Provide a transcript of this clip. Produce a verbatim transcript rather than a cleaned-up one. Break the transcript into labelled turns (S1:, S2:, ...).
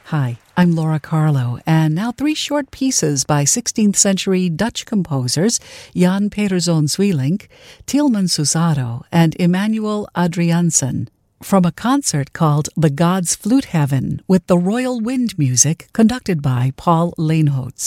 S1: Hi, I'm Laura Carlo, and now three short pieces by sixteenth century Dutch composers Jan Pieterszoon Sweelinck, Tieleman Susado, and Emmanuel Adriaansen, from a concert called The Gods Flute Heaven with the Royal Wind Music conducted by Paul Leenhoots.